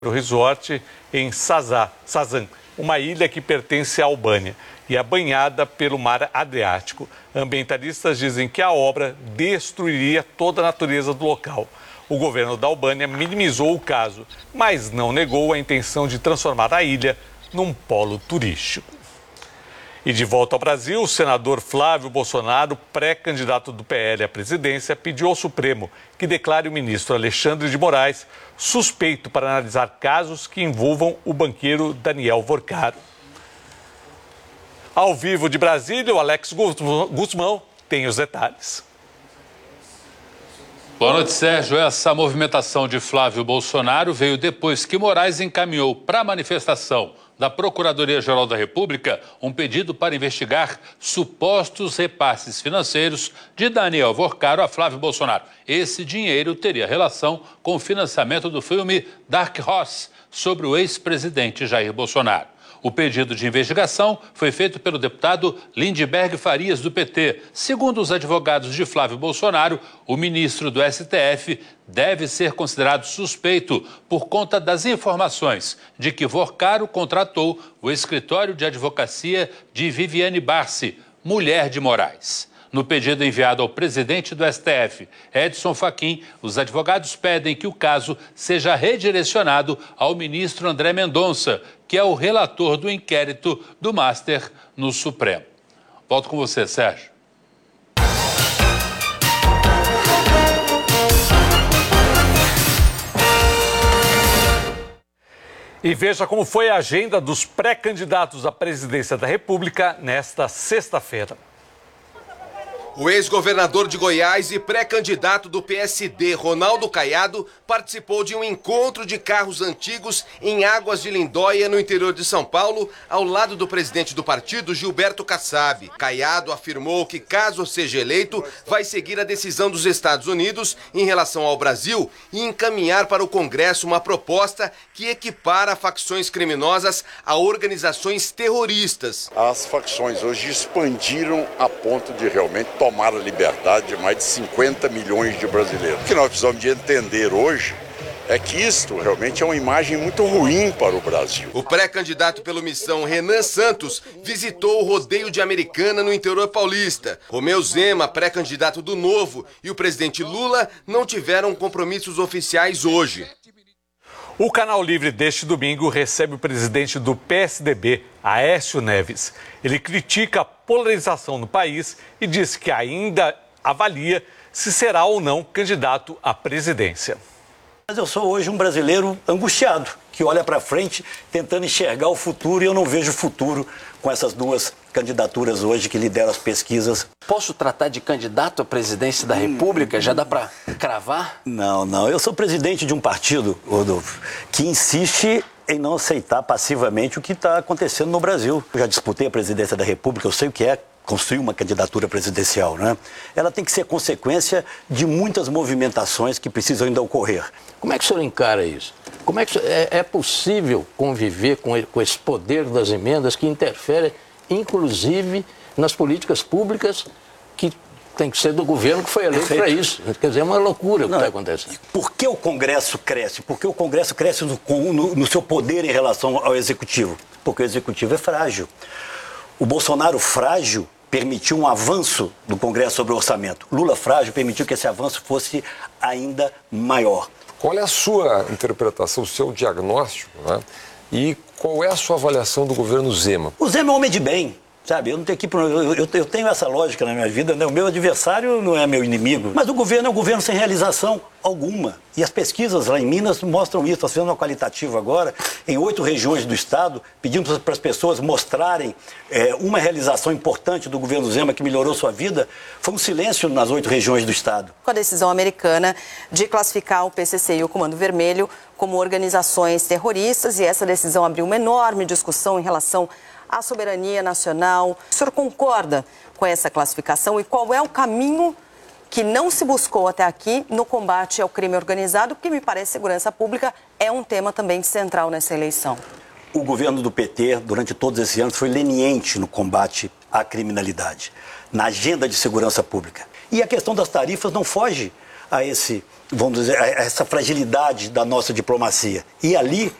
resort em Sazan, uma ilha que pertence à Albânia e é banhada pelo mar Adriático. Ambientalistas dizem que a obra destruiria toda a natureza do local. O governo da Albânia minimizou o caso, mas não negou a intenção de transformar a ilha num polo turístico. E de volta ao Brasil, o senador Flávio Bolsonaro, pré-candidato do PL à presidência, pediu ao Supremo que declare o ministro Alexandre de Moraes suspeito para analisar casos que envolvam o banqueiro Daniel Vorcaro. Ao vivo de Brasília, o Alex Guzmão tem os detalhes. Boa noite, Sérgio. Essa movimentação de Flávio Bolsonaro veio depois que Moraes encaminhou para a manifestação da Procuradoria-Geral da República um pedido para investigar supostos repasses financeiros de Daniel Vorcaro a Flávio Bolsonaro. Esse dinheiro teria relação com o financiamento do filme Dark Horse, sobre o ex-presidente Jair Bolsonaro. O pedido de investigação foi feito pelo deputado Lindbergh Farias, do PT. Segundo os advogados de Flávio Bolsonaro, o ministro do STF deve ser considerado suspeito por conta das informações de que Vorcaro contratou o escritório de advocacia de Viviane Barsi, mulher de Moraes. No pedido enviado ao presidente do STF, Edson Fachin, os advogados pedem que o caso seja redirecionado ao ministro André Mendonça, que é o relator do inquérito do Master no Supremo. Volto com você, Sérgio. E veja como foi a agenda dos pré-candidatos à presidência da República nesta sexta-feira. O ex-governador de Goiás e pré-candidato do PSD, Ronaldo Caiado, participou de um encontro de carros antigos em Águas de Lindóia, no interior de São Paulo, ao lado do presidente do partido, Gilberto Kassab. Caiado afirmou que, caso seja eleito, vai seguir a decisão dos Estados Unidos em relação ao Brasil e encaminhar para o Congresso uma proposta que equipara facções criminosas a organizações terroristas. As facções hoje expandiram a ponto de realmente tomar a liberdade de mais de 50 milhões de brasileiros. O que nós precisamos de entender hoje é que isto realmente é uma imagem muito ruim para o Brasil. O pré-candidato pelo Missão, Renan Santos, visitou o rodeio de Americana, no interior paulista. Romeu Zema, pré-candidato do Novo, e o presidente Lula não tiveram compromissos oficiais hoje. O Canal Livre deste domingo recebe o presidente do PSDB, Aécio Neves. Ele critica a polarização no país e diz que ainda avalia se será ou não candidato à presidência. Mas eu sou hoje um brasileiro angustiado, que olha para frente tentando enxergar o futuro, e eu não vejo futuro com essas duas candidaturas hoje que lideram as pesquisas. Posso tratar de candidato à presidência da República? Já dá para cravar? Não. Eu sou presidente de um partido, Rodolfo, que insiste em não aceitar passivamente o que está acontecendo no Brasil. Eu já disputei a presidência da República, eu sei o que é construir uma candidatura presidencial, né? Ela tem que ser consequência de muitas movimentações que precisam ainda ocorrer. Como é que o senhor encara isso? Como é que é possível conviver com esse poder das emendas que interfere, inclusive, nas políticas públicas que tem que ser do governo que foi eleito para isso? Quer dizer, é uma loucura o que está acontecendo. Por que o Congresso cresce? Porque o Congresso cresce no seu poder em relação ao Executivo. Porque o Executivo é frágil. O Bolsonaro frágil permitiu um avanço do Congresso sobre o orçamento. Lula frágil permitiu que esse avanço fosse ainda maior. Qual é a sua interpretação, o seu diagnóstico, né? E qual é a sua avaliação do governo Zema? O Zema é um homem de bem, sabe? Eu não tenho eu tenho essa lógica na minha vida, né? O meu adversário não é meu inimigo. Mas o governo é um governo sem realização alguma. E as pesquisas lá em Minas mostram isso. Nós fizemos uma qualitativa agora, em 8 regiões do estado, pedindo para as pessoas mostrarem uma realização importante do governo Zema que melhorou sua vida. Foi um silêncio nas 8 regiões do estado. Com a decisão americana de classificar o PCC e o Comando Vermelho como organizações terroristas, e essa decisão abriu uma enorme discussão em relação à soberania nacional. O senhor concorda com essa classificação e qual é o caminho que não se buscou até aqui no combate ao crime organizado, porque me parece que segurança pública é um tema também central nessa eleição? O governo do PT, durante todos esses anos, foi leniente no combate à criminalidade, na agenda de segurança pública. E a questão das tarifas não foge a esse, vamos dizer, a essa fragilidade da nossa diplomacia. E ali